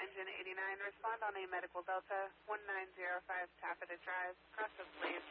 engine 89. Respond on a medical Delta 1905 Taffeta Drive. Process, please.